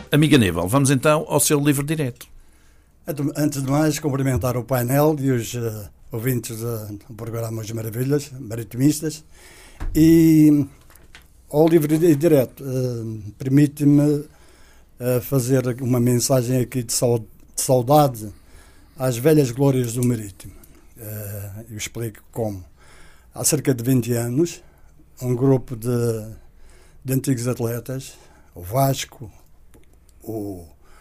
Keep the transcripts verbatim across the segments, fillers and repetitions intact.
Amigo Aníbal, vamos então ao seu livro direto. Antes de mais, cumprimentar o painel e os uh, ouvintes do programa As Maravilhas, maritimistas. E ao livro direto, uh, permite-me uh, fazer uma mensagem aqui de saudade às velhas glórias do Marítimo. Uh, eu explico como. Há cerca de vinte anos, um grupo de, de antigos atletas, o Vasco, o,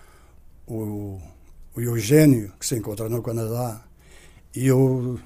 o, o Eugênio, que se encontra no Canadá, e o,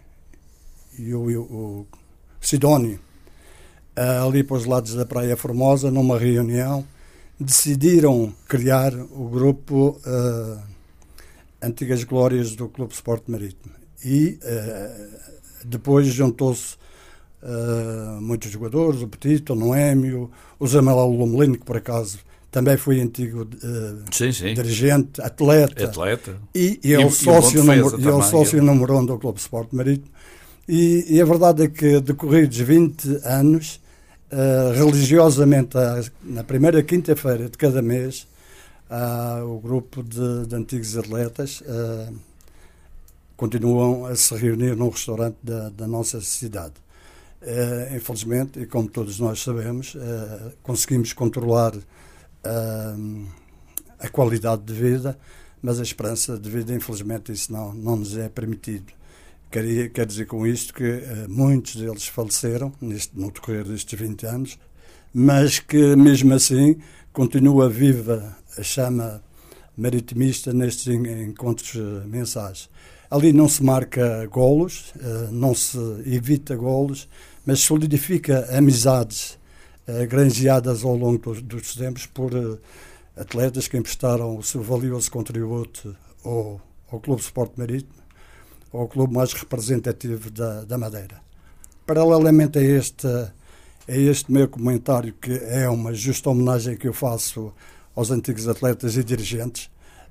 e o, o Sidónio, ali para os lados da Praia Formosa, numa reunião, decidiram criar o grupo uh, Antigas Glórias do Clube Sport Marítimo. E uh, depois juntou-se uh, muitos jogadores, o Petito, o Noémio, o Zé Manuel Lomelino, que por acaso também foi antigo uh, sim, sim. dirigente, atleta, atleta. E, e, e é o sócio, número, e é o sócio número um do Clube Sport Marítimo. E, e a verdade é que, decorridos vinte anos, uh, religiosamente, uh, na primeira quinta-feira de cada mês, uh, o grupo de, de antigos atletas uh, continuam a se reunir num restaurante da, da nossa cidade. Uh, infelizmente, e como todos nós sabemos, uh, conseguimos controlar uh, a qualidade de vida, mas a esperança de vida, infelizmente, isso não, não nos é permitido. Quer, quer dizer com isto que uh, muitos deles faleceram neste, no decorrer destes vinte anos, mas que, mesmo assim, continua viva a chama maritimista nestes encontros uh, mensais. Ali não se marca golos, uh, não se evita golos, mas solidifica amizades uh, granjeadas ao longo dos, dos tempos por uh, atletas que emprestaram o seu valioso contributo ao, ao Clube Sport Marítimo, ao clube mais representativo da, da Madeira. Paralelamente a este, a este meu comentário, que é uma justa homenagem que eu faço aos antigos atletas e dirigentes,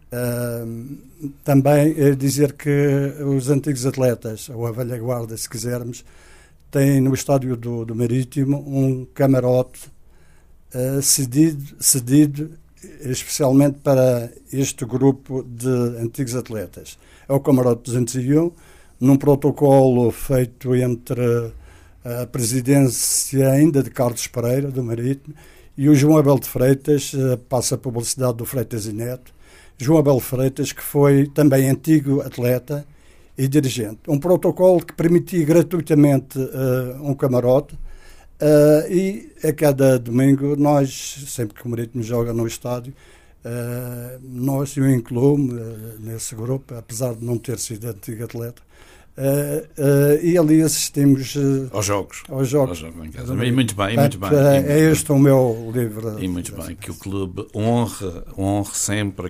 uh, também é dizer que os antigos atletas, ou a velha guarda, se quisermos, têm no estádio do, do Marítimo um camarote uh, cedido, cedido especialmente para este grupo de antigos atletas. É o camarote duzentos e um, num protocolo feito entre a presidência ainda de Carlos Pereira, do Marítimo, e o João Abel de Freitas, passa a publicidade do Freitas e Neto, João Abel de Freitas, que foi também antigo atleta e dirigente. Um protocolo que permitia gratuitamente uh, um camarote, uh, e a cada domingo, nós, sempre que o Marítimo joga no estádio, Uh, nós, eu incluo-me uh, nesse grupo, apesar de não ter sido antigo atleta, uh, uh, e ali assistimos uh, aos jogos. Aos jogos. Aos jogos em casa. E muito bem, e muito bem. É este o meu livro. E muito bem, que o clube honre, honre sempre